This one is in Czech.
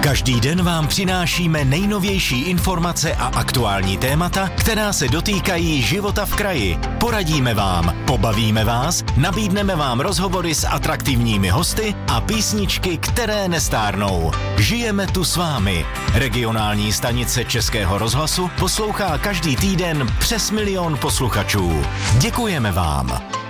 Každý den vám přinášíme nejnovější informace a aktuální témata, která se dotýkají života v kraji. Poradíme vám, pobavíme vás, nabídneme vám rozhovory s atraktivními hosty a písničky, které nestárnou. Žijeme tu s vámi. Regionální stanice Českého rozhlasu poslouchá každý týden přes 1 000 000 posluchačů. Děkujeme vám.